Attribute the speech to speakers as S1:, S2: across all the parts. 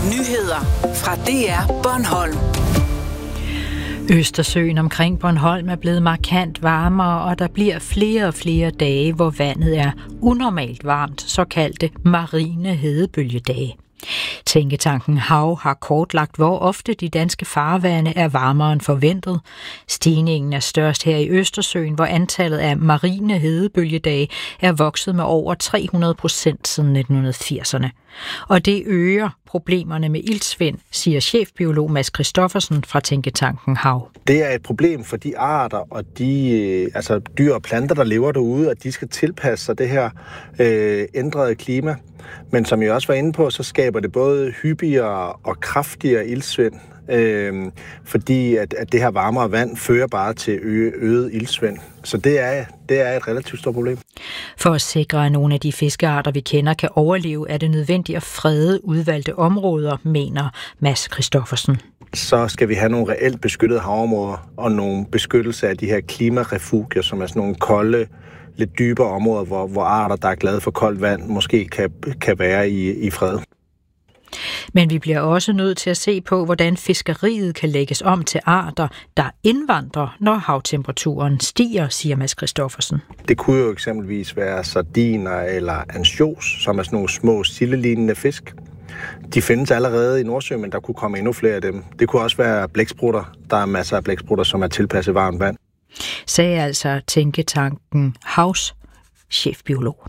S1: Nyheder fra DR Bornholm.
S2: Østersøen omkring Bornholm er blevet markant varmere, og der bliver flere og flere dage, hvor vandet er unormalt varmt, såkaldte marine hedebølgedage. Tænketanken Hav har kortlagt, hvor ofte de danske farvande er varmere end forventet. Stigningen er størst her i Østersøen, hvor antallet af marine hedebølgedage er vokset med over 300% siden 1980'erne. Og det øger problemerne med iltsvind, siger chefbiolog Mads Christoffersen fra Tænketanken Hav.
S3: Det er et problem for de arter og de dyr og planter, der lever derude, at de skal tilpasse sig det her ændrede klima. Men som jeg også var inde på, så skaber det både hyppigere og kraftigere iltsvind, fordi at det her varmere vand fører bare til øget iltsvind. Så det er et relativt stort problem.
S2: For at sikre, at nogle af de fiskearter, vi kender, kan overleve, er det nødvendigt at frede udvalgte områder, mener Mads Christoffersen.
S3: Så skal vi have nogle reelt beskyttede havområder og nogle beskyttelse af de her klimarefugier, som er sådan nogle kolde, lidt dybere områder, hvor arter, der er glade for koldt vand, måske kan være i fred.
S2: Men vi bliver også nødt til at se på, hvordan fiskeriet kan lægges om til arter, der indvandrer, når havtemperaturen stiger, siger Mads Christoffersen.
S3: Det kunne jo eksempelvis være sardiner eller ansjos, som er sådan nogle små sildelignende fisk. De findes allerede i Nordsøen, men der kunne komme endnu flere af dem. Det kunne også være blæksprutter. Der er masser af blæksprutter, som er tilpasset varmt vand.
S2: Sagde altså Tænketanken Havs chefbiolog.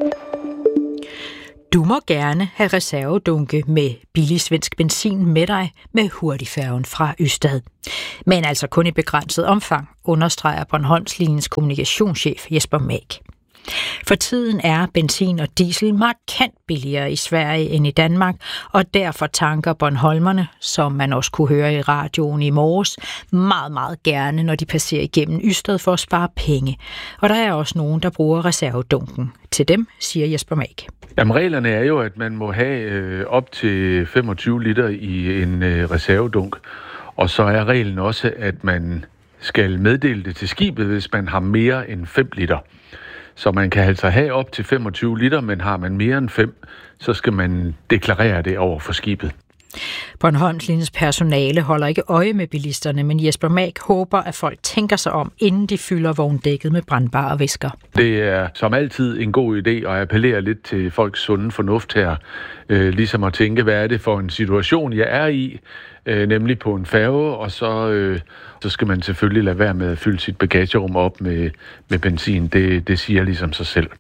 S2: Du må gerne have reservedunke med billig svensk benzin med dig med hurtigfærgen fra Ystad. Men altså kun i begrænset omfang, understreger Bornholmslinjens kommunikationschef Jesper Mag. For tiden er benzin og diesel markant billigere i Sverige end i Danmark, og derfor tanker bornholmerne, som man også kunne høre i radioen i morges, meget, meget gerne, når de passerer igennem Ystad for at spare penge. Og der er også nogen, der bruger reservedunken. Til dem siger Jesper Mag.
S4: Jamen, reglerne er jo, at man må have op til 25 liter i en reservedunk, og så er reglen også, at man skal meddele det til skibet, hvis man har mere end 5 liter. Så man kan altså have op til 25 liter, men har man mere end 5, så skal man deklarere det over for skibet.
S2: Bornholmslinjens personale holder ikke øje med bilisterne, men Jesper Mag håber, at folk tænker sig om, inden de fylder vogndækket med brandbare væsker.
S4: Det er som altid en god idé at appellere lidt til folks sunde fornuft her. Ligesom at tænke, hvad er det for en situation, jeg er i, nemlig på en færge, og så skal man selvfølgelig lade være med at fylde sit bagagerum op med benzin. Det siger ligesom sig selv.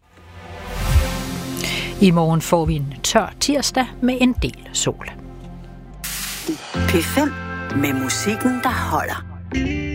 S2: I morgen får vi en tør tirsdag med en del sol.
S1: P5 med musikken, der holder.